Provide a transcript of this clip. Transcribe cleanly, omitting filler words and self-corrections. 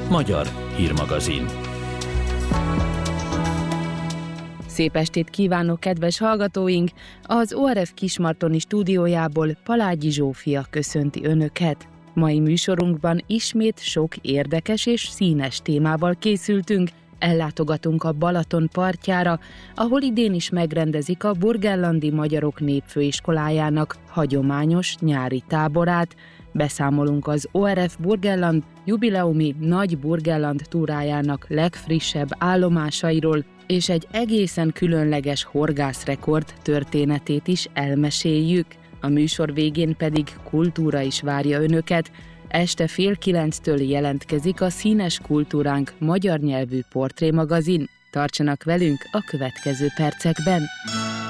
Magyar hírmagazin. Szép estét kívánok, kedves hallgatóink! Az ORF Kismartoni stúdiójából Palágyi Zsófia köszönti Önöket. Mai műsorunkban ismét sok érdekes és színes témával készültünk. Ellátogatunk a Balaton partjára, ahol idén is megrendezik a Burgenlandi Magyarok Népfőiskolájának hagyományos nyári táborát. Beszámolunk az ORF Burgenland jubileumi Nagy Burgenland túrájának legfrissebb állomásairól, és egy egészen különleges horgászrekord történetét is elmeséljük. A műsor végén pedig kultúra is várja Önöket. Este 8:30-től jelentkezik a Színes Kultúránk magyar nyelvű portrémagazin. Tartsanak velünk a következő percekben!